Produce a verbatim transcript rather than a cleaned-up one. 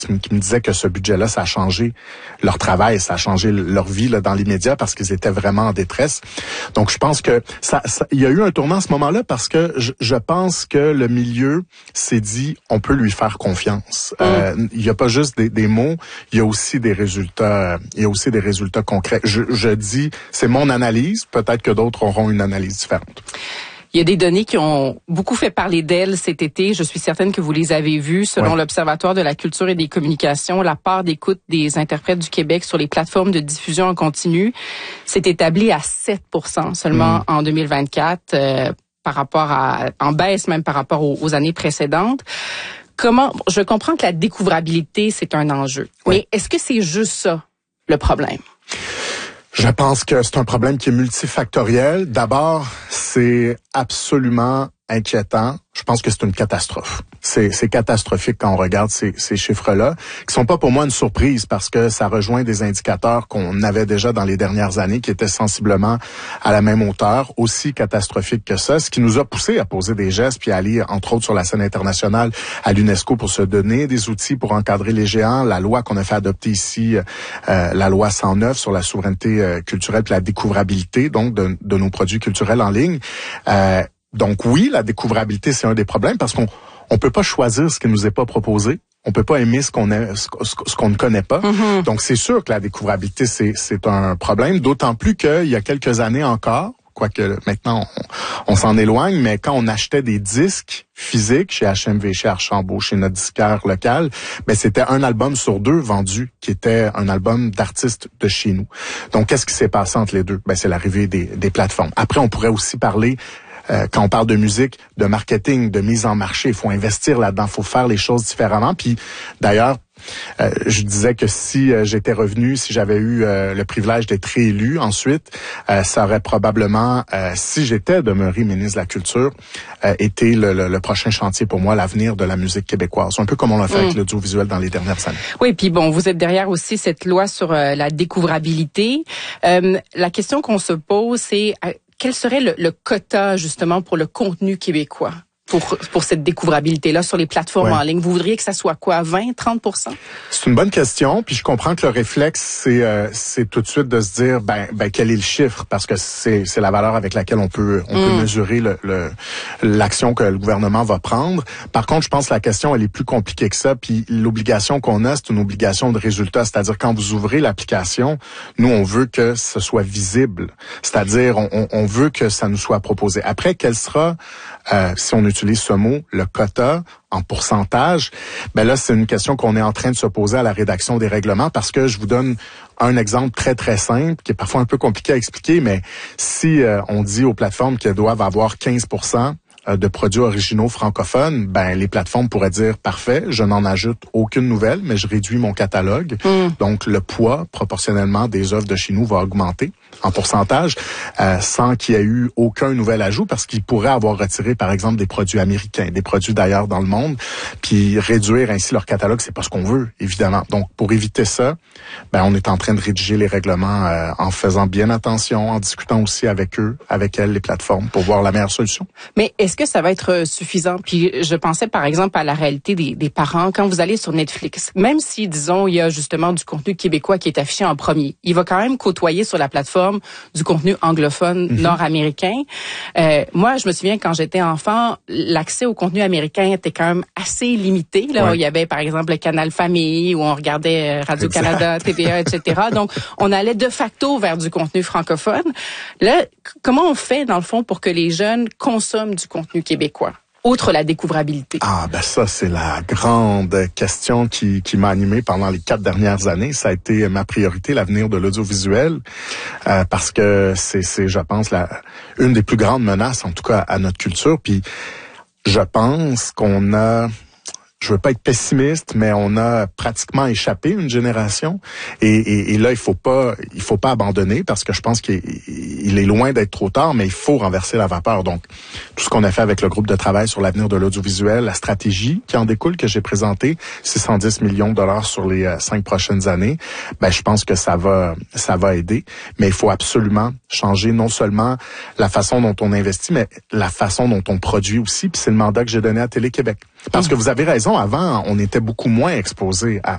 qui me disaient que ce budget-là, ça a changé leur travail, ça a changé leur vie là, dans les médias parce qu'ils étaient vraiment en détresse. Donc, je pense que ça, ça, il y a eu un tournant à ce moment-là parce que je, je pense que le milieu s'est dit, on peut lui faire confiance. Mmh. Euh, il y a pas juste des, des mots, il y a aussi des résultats, il y a aussi des résultats concrets. Je, je dis, c'est mon analyse. Peut-être que d'autres auront une analyse différente. Il y a des données qui ont beaucoup fait parler d'elles cet été. Je suis certaine que vous les avez vues. Selon ouais. l'Observatoire de la culture et des communications, la part d'écoute des interprètes du Québec sur les plateformes de diffusion en continu s'est établie à sept pour cent seulement mmh. en deux mille vingt-quatre, euh, par rapport à, en baisse même par rapport aux, aux années précédentes. Comment, je comprends que la découvrabilité, c'est un enjeu. Oui. Mais est-ce que c'est juste ça, le problème? Je pense que c'est un problème qui est multifactoriel. D'abord, c'est absolument inquiétant. Je pense que c'est une catastrophe. C'est, c'est catastrophique quand on regarde ces, ces chiffres-là, qui sont pas pour moi une surprise parce que ça rejoint des indicateurs qu'on avait déjà dans les dernières années, qui étaient sensiblement à la même hauteur, aussi catastrophique que ça, ce qui nous a poussé à poser des gestes puis à aller, entre autres, sur la scène internationale à l'UNESCO pour se donner des outils pour encadrer les géants. La loi qu'on a fait adopter ici, euh, la loi cent neuf sur la souveraineté euh, culturelle puis la découvrabilité, donc de, de nos produits culturels en ligne. Euh, Donc oui, la découvrabilité, c'est un des problèmes parce qu'on on peut pas choisir ce qui nous est pas proposé. On peut pas aimer ce qu'on a, ce, ce qu'on ne connaît pas. Mm-hmm. Donc c'est sûr que la découvrabilité, c'est, c'est un problème, d'autant plus qu'il y a quelques années encore, quoique maintenant on, on s'en éloigne, mais quand on achetait des disques physiques chez H M V, chez Archambault, chez notre disquaire local, ben c'était un album sur deux vendu qui était un album d'artistes de chez nous. Donc qu'est-ce qui s'est passé entre les deux? Ben c'est l'arrivée des, des plateformes. Après, on pourrait aussi parler Euh, quand on parle de musique, de marketing, de mise en marché, il faut investir là-dedans, il faut faire les choses différemment. Puis d'ailleurs, euh, je disais que si euh, j'étais revenu, si j'avais eu euh, le privilège d'être réélu ensuite, euh, ça aurait probablement, euh, si j'étais demeuré ministre de la Culture, euh, été le, le, le prochain chantier pour moi, l'avenir de la musique québécoise. Un peu comme on l'a fait mmh. avec l'audiovisuel dans les dernières années. Oui, puis bon, vous êtes derrière aussi cette loi sur euh, la découvrabilité. Euh, la question qu'on se pose, c'est euh, quel serait le, le quota, justement, pour le contenu québécois, pour, pour cette découvrabilité-là sur les plateformes ouais. en ligne? Vous voudriez que ça soit quoi, vingt, trente pour cent? C'est une bonne question, puis je comprends que le réflexe, c'est euh, c'est tout de suite de se dire, ben, ben quel est le chiffre? Parce que c'est c'est la valeur avec laquelle on peut on mm. peut mesurer le, le l'action que le gouvernement va prendre. Par contre, je pense que la question, elle est plus compliquée que ça, puis l'obligation qu'on a, c'est une obligation de résultat. C'est-à-dire, quand vous ouvrez l'application, nous, on veut que ce soit visible. C'est-à-dire, on, on, on veut que ça nous soit proposé. Après, quel sera, euh, si on utilise ce mot, le quota en pourcentage, ben là, c'est une question qu'on est en train de se poser à la rédaction des règlements parce que je vous donne un exemple très, très simple qui est parfois un peu compliqué à expliquer, mais si euh, on dit aux plateformes qu'elles doivent avoir quinze pour cent de produits originaux francophones, ben les plateformes pourraient dire parfait, je n'en ajoute aucune nouvelle, mais je réduis mon catalogue. Mm. Donc le poids proportionnellement des œuvres de chez nous va augmenter en pourcentage, euh, sans qu'il y ait eu aucun nouvel ajout, parce qu'ils pourraient avoir retiré par exemple des produits américains, des produits d'ailleurs dans le monde, puis réduire ainsi leur catalogue, c'est pas ce qu'on veut évidemment. Donc pour éviter ça, ben on est en train de rédiger les règlements euh, en faisant bien attention, en discutant aussi avec eux, avec elles, les plateformes, pour voir la meilleure solution. Mais est-ce que ça va être suffisant? Puis je pensais par exemple à la réalité des, des parents. Quand vous allez sur Netflix, même si, disons, il y a justement du contenu québécois qui est affiché en premier, il va quand même côtoyer sur la plateforme du contenu anglophone mm-hmm. nord-américain. Euh, moi, je me souviens quand j'étais enfant, l'accès au contenu américain était quand même assez limité. Là, ouais. Il y avait par exemple le Canal Famille où on regardait Radio-Canada, T V A, et cetera. Donc, on allait de facto vers du contenu francophone. Là, comment on fait dans le fond pour que les jeunes consomment du contenu québécois, outre la découvrabilité? Ah, ben ça, c'est la grande question qui, qui m'a animé pendant les quatre dernières années. Ça a été ma priorité, l'avenir de l'audiovisuel, euh, parce que c'est, c'est, je pense, la, une des plus grandes menaces, en tout cas, à notre culture. Puis, je pense qu'on a... Je veux pas être pessimiste, mais on a pratiquement échappé une génération. Et, et, et là, il faut pas, il faut pas abandonner parce que je pense qu'il il est loin d'être trop tard, mais il faut renverser la vapeur. Donc, tout ce qu'on a fait avec le groupe de travail sur l'avenir de l'audiovisuel, la stratégie qui en découle que j'ai présentée, six cent dix millions de dollars sur les euh, cinq prochaines années, ben je pense que ça va, ça va aider. Mais il faut absolument changer non seulement la façon dont on investit, mais la façon dont on produit aussi. Puis c'est le mandat que j'ai donné à Télé-Québec. Parce que vous avez raison, avant, on était beaucoup moins exposé à,